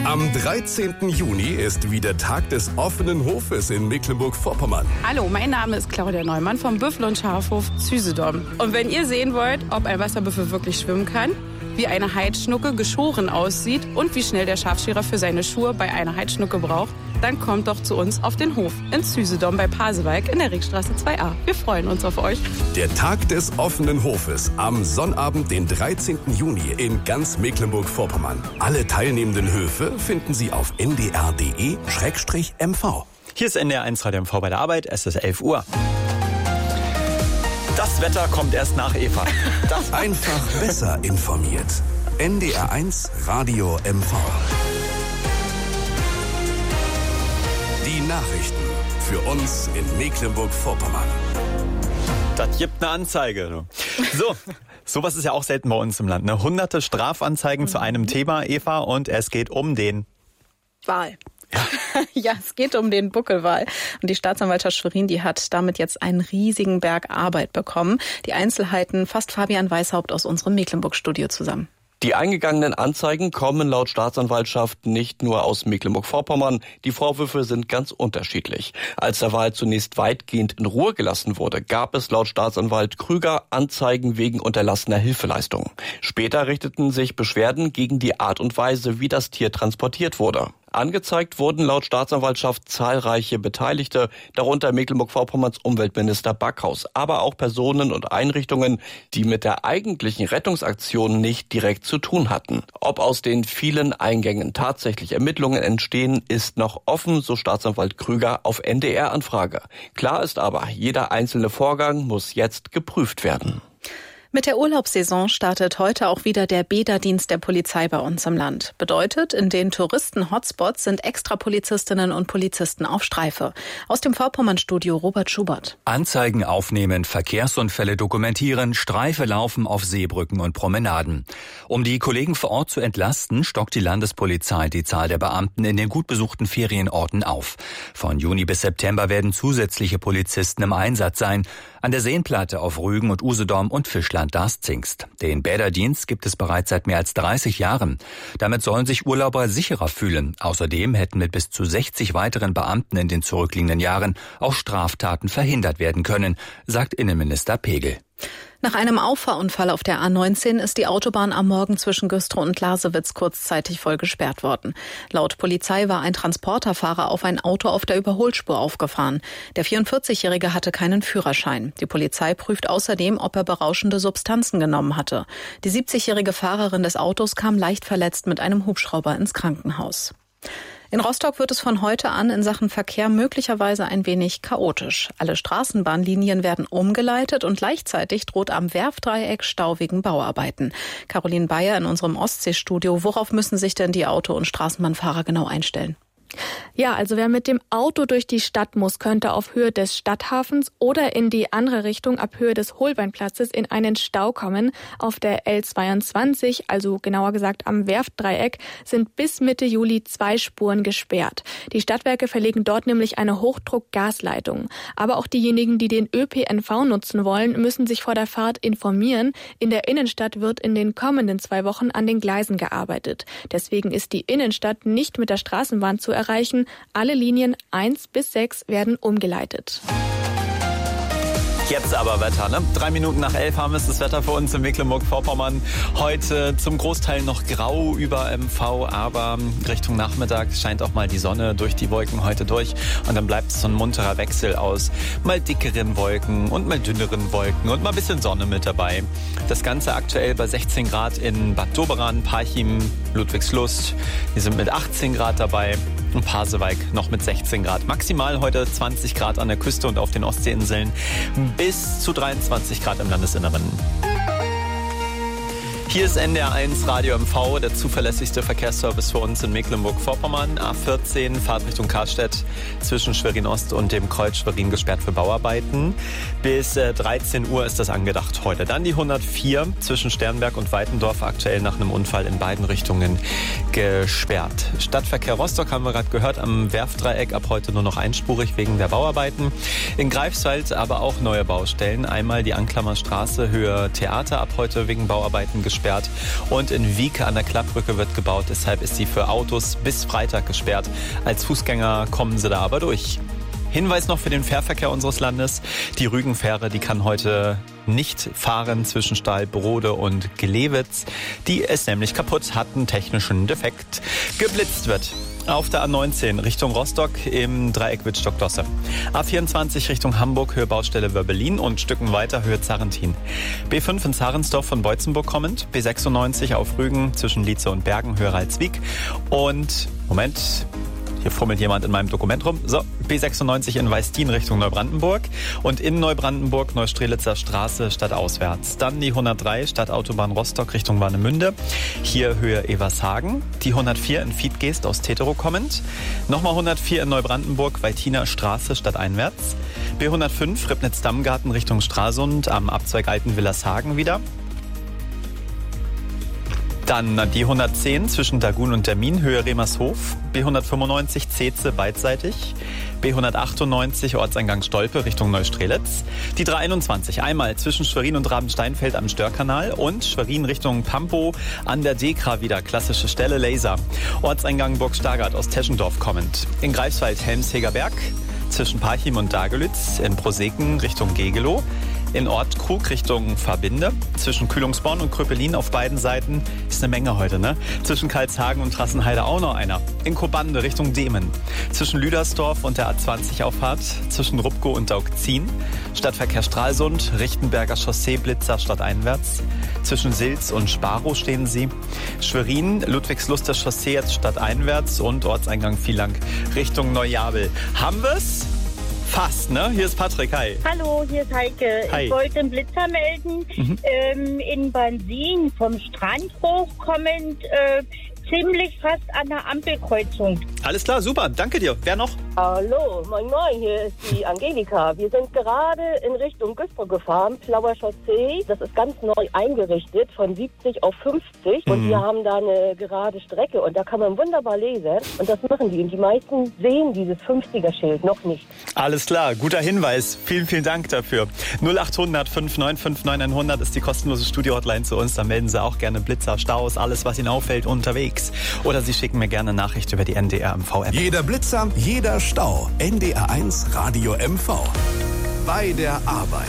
Am 13. Juni ist wieder Tag des offenen Hofes in Mecklenburg-Vorpommern. Hallo, mein Name ist Claudia Neumann vom Büffel- und Schafhof Züsedom. Und wenn ihr sehen wollt, ob ein Wasserbüffel wirklich schwimmen kann, wie eine Heidschnucke geschoren aussieht und wie schnell der Schafscherer für seine Schuhe bei einer Heidschnucke braucht, dann kommt doch zu uns auf den Hof in Züsedom bei Pasewalk in der Ringstraße 2a. Wir freuen uns auf euch. Der Tag des offenen Hofes am Sonnabend, den 13. Juni in ganz Mecklenburg-Vorpommern. Alle teilnehmenden Höfe finden Sie auf ndr.de/mv. Hier ist NDR1 Radio MV bei der Arbeit. Es ist 11 Uhr. Das Wetter kommt erst nach Eva. Einfach besser informiert. NDR1 Radio MV. Die Nachrichten für uns in Mecklenburg-Vorpommern. Das gibt eine Anzeige. So, sowas ist ja auch selten bei uns im Land. Ne? Hunderte Strafanzeigen zu einem Thema, Eva, und es geht um den Wal. Ja, es geht um den Buckelwal. Und die Staatsanwaltschaft Schwerin, die hat damit jetzt einen riesigen Berg Arbeit bekommen. Die Einzelheiten fasst Fabian Weishaupt aus unserem Mecklenburg-Studio zusammen. Die eingegangenen Anzeigen kommen laut Staatsanwaltschaft nicht nur aus Mecklenburg-Vorpommern. Die Vorwürfe sind ganz unterschiedlich. Als der Wal zunächst weitgehend in Ruhe gelassen wurde, gab es laut Staatsanwalt Krüger Anzeigen wegen unterlassener Hilfeleistung. Später richteten sich Beschwerden gegen die Art und Weise, wie das Tier transportiert wurde. Angezeigt wurden laut Staatsanwaltschaft zahlreiche Beteiligte, darunter Mecklenburg-Vorpommerns Umweltminister Backhaus, aber auch Personen und Einrichtungen, die mit der eigentlichen Rettungsaktion nicht direkt zu tun hatten. Ob aus den vielen Eingängen tatsächlich Ermittlungen entstehen, ist noch offen, so Staatsanwalt Krüger auf NDR-Anfrage. Klar ist aber, jeder einzelne Vorgang muss jetzt geprüft werden. Mit der Urlaubssaison startet heute auch wieder der Bäderdienst der Polizei bei uns im Land. Bedeutet, in den Touristen-Hotspots sind extra Polizistinnen und Polizisten auf Streife. Aus dem Vorpommern-Studio Robert Schubert. Anzeigen aufnehmen, Verkehrsunfälle dokumentieren, Streife laufen auf Seebrücken und Promenaden. Um die Kollegen vor Ort zu entlasten, stockt die Landespolizei die Zahl der Beamten in den gut besuchten Ferienorten auf. Von Juni bis September werden zusätzliche Polizisten im Einsatz sein. An der Seenplatte auf Rügen und Usedom und Fischland-Darß-Zingst. Den Bäderdienst gibt es bereits seit mehr als 30 Jahren. Damit sollen sich Urlauber sicherer fühlen. Außerdem hätten mit bis zu 60 weiteren Beamten in den zurückliegenden Jahren auch Straftaten verhindert werden können, sagt Innenminister Pegel. Nach einem Auffahrunfall auf der A19 ist die Autobahn am Morgen zwischen Güstrow und Lasewitz kurzzeitig voll gesperrt worden. Laut Polizei war ein Transporterfahrer auf ein Auto auf der Überholspur aufgefahren. Der 44-Jährige hatte keinen Führerschein. Die Polizei prüft außerdem, ob er berauschende Substanzen genommen hatte. Die 70-jährige Fahrerin des Autos kam leicht verletzt mit einem Hubschrauber ins Krankenhaus. In Rostock wird es von heute an in Sachen Verkehr möglicherweise ein wenig chaotisch. Alle Straßenbahnlinien werden umgeleitet und gleichzeitig droht am Werftdreieck Stau wegen Bauarbeiten. Caroline Bayer in unserem Ostseestudio. Worauf müssen sich denn die Auto- und Straßenbahnfahrer genau einstellen? Ja, also wer mit dem Auto durch die Stadt muss, könnte auf Höhe des Stadthafens oder in die andere Richtung ab Höhe des Holbeinplatzes in einen Stau kommen. Auf der L22, also genauer gesagt am Werftdreieck, sind bis Mitte Juli 2 Spuren gesperrt. Die Stadtwerke verlegen dort nämlich eine Hochdruck-Gasleitung. Aber auch diejenigen, die den ÖPNV nutzen wollen, müssen sich vor der Fahrt informieren. In der Innenstadt wird in den kommenden 2 Wochen an den Gleisen gearbeitet. Deswegen ist die Innenstadt nicht mit der Straßenbahn zu erreichen. Alle Linien 1 bis 6 werden umgeleitet. Jetzt aber Wetter, ne? 3 Minuten nach 11 haben wir das Wetter für uns in Mecklenburg-Vorpommern. Heute zum Großteil noch grau über MV, aber Richtung Nachmittag scheint auch mal die Sonne durch die Wolken heute durch. Und dann bleibt es so ein munterer Wechsel aus mal dickeren Wolken und mal dünneren Wolken und mal ein bisschen Sonne mit dabei. Das Ganze aktuell bei 16 Grad in Bad Doberan, Parchim, Ludwigslust. Wir sind mit 18 Grad dabei. Und Pasewalk noch mit 16 Grad. Maximal heute 20 Grad an der Küste und auf den Ostseeinseln. Bis zu 23 Grad im Landesinneren. Hier ist NDR1 Radio MV, der zuverlässigste Verkehrsservice für uns in Mecklenburg-Vorpommern. A14, Fahrtrichtung Karstedt zwischen Schwerin-Ost und dem Kreuz Schwerin gesperrt für Bauarbeiten. Bis 13 Uhr ist das angedacht heute. Dann die 104 zwischen Sternberg und Weitendorf, aktuell nach einem Unfall in beiden Richtungen gesperrt. Stadtverkehr Rostock haben wir gerade gehört, am Werftdreieck ab heute nur noch einspurig wegen der Bauarbeiten. In Greifswald aber auch neue Baustellen. Einmal die Anklammerstraße Höhe Theater ab heute wegen Bauarbeiten gesperrt. gesperrt. Und in Wieke an der Klappbrücke wird gebaut, deshalb ist sie für Autos bis Freitag gesperrt. Als Fußgänger kommen sie da aber durch. Hinweis noch für den Fährverkehr unseres Landes. Die Rügenfähre, die kann heute nicht fahren zwischen Stahlbrode und Glewitz. Die ist nämlich kaputt, hat einen technischen Defekt. Geblitzt wird auf der A19 Richtung Rostock im Dreieck Wittstock-Dosse. A24 Richtung Hamburg, Höhe Baustelle Wörbelin und Stücken weiter Höhe Zarrentin. B5 in Zarensdorf von Beutzenburg kommend. B96 auf Rügen zwischen Lietze und Bergen, Höhe Ralswiek. Und, Moment, hier fummelt jemand in meinem Dokument rum. So, B96 in Weistin Richtung Neubrandenburg und in Neubrandenburg Neustrelitzer Straße stadtauswärts. Dann die 103 Stadtautobahn Rostock Richtung Warnemünde. Hier Höhe Evershagen. Die 104 in Fiedgeest aus Teterow kommend. Nochmal 104 in Neubrandenburg Weitiner Straße stadteinwärts. B105 Ribnitz-Dammgarten Richtung Stralsund am Abzweig Altenwillershagen wieder. Dann die 110 zwischen Dagun und Dermin, Höhe Remershof. B195 Zeetze beidseitig. B198 Ortseingang Stolpe Richtung Neustrelitz. Die 321 einmal zwischen Schwerin und Rabensteinfeld am Störkanal und Schwerin Richtung Pampo an der Dekra wieder. Klassische Stelle Laser. Ortseingang Burg Stargard aus Teschendorf kommend. In Greifswald Helmsheger Berg zwischen Parchim und Dagelütz. In Proseken Richtung Gegelow. In Ortkrug Richtung Verbinde. Zwischen Kühlungsborn und Kröpelin auf beiden Seiten ist eine Menge heute, ne? Zwischen Karlshagen und Trassenheide auch noch einer. In Kobande Richtung Demen. Zwischen Lüdersdorf und der A20-Auffahrt. Zwischen Rupkow und Daugzin. Stadtverkehr Stralsund, Richtenberger Chaussee, Blitzer stadteinwärts. Zwischen Silz und Sparow stehen sie. Schwerin, Ludwigsluster Chaussee jetzt stadteinwärts und Ortseingang Vielang Richtung Neujabel. Haben wir's? Fast, ne? Hier ist Patrick, hi. Hallo, hier ist Heike. Hi. Ich wollte einen Blitzer melden. In Bansin vom Strand hochkommend, ziemlich fast an der Ampelkreuzung. Alles klar, super, danke dir. Wer noch? Hallo, moin moin, hier ist die Angelika. Wir sind gerade in Richtung Güstrow gefahren, Plauer Chaussee. Das ist ganz neu eingerichtet, von 70 auf 50. Und wir haben da eine gerade Strecke und da kann man wunderbar lesen. Und das machen die. Und die meisten sehen dieses 50er-Schild noch nicht. Alles klar, guter Hinweis. Vielen, vielen Dank dafür. 0800 5959 100 ist die kostenlose Studio-Hotline zu uns. Da melden Sie auch gerne Blitzer, Staus, alles, was Ihnen auffällt, unterwegs. Oder Sie schicken mir gerne eine Nachricht über die NDR MV-App. Jeder Blitzer, jeder Stau. NDR1 Radio MV. Bei der Arbeit.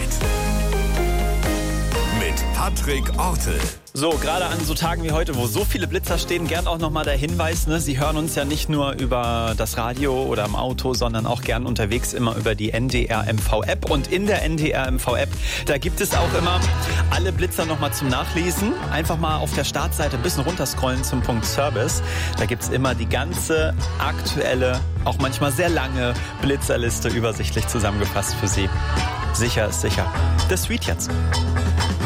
Mit Patrick Ortel. So, gerade an so Tagen wie heute, wo so viele Blitzer stehen, gern auch nochmal der Hinweis, ne? Sie hören uns ja nicht nur über das Radio oder im Auto, sondern auch gern unterwegs immer über die NDR MV-App. Und in der NDR MV-App, da gibt es auch immer alle Blitzer nochmal zum Nachlesen. Einfach mal auf der Startseite ein bisschen runterscrollen zum Punkt Service. Da gibt's immer die ganze aktuelle, auch manchmal sehr lange Blitzerliste übersichtlich zusammengefasst für Sie. Sicher ist sicher. Das Sweet jetzt.